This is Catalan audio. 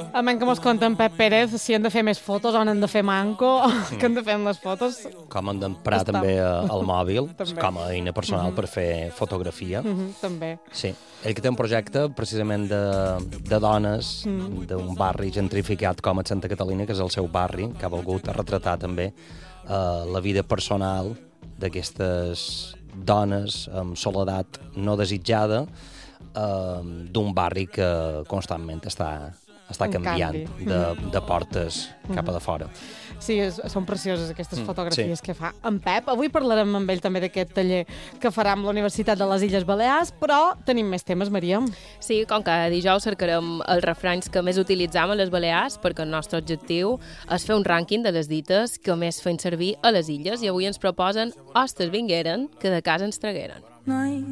A menys que mos conta en Pep Pérez si hem de fer més fotos o n'hem de fer manco, que hem de fer amb les fotos. Com hem d'emprar també el mòbil També. com a eina personal per fer fotografia. També. Sí. Ell que té un projecte precisament de dones d'un barri gentrificat com a Santa Catalina, que és el seu barri, que ha volgut retratar també la vida personal d'aquestes dones amb soledat no desitjada d'un barri que constantment està canviant de portes cap a de fora. Sí, són precioses aquestes fotografies que fa en Pep. Avui parlarem amb ell també d'aquest taller que farà amb la Universitat de les Illes Balears, però tenim més temes, Maria. Sí, com cada dijous cercarem els refranys que més utilitzam a les Balears, perquè el nostre objectiu és fer un rànquing de les dites que més fem servir a les illes, i avui ens proposen hostes vingueren que de casa ens tragueren.